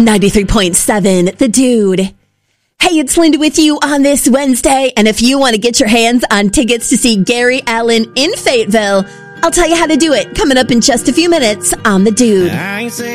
93.7, The Dude. Hey, it's Linda with you on this Wednesday, and if you want to get your hands on tickets to see Gary Allan in Fayetteville, I'll tell you how to do it coming up in just a few minutes on The Dude.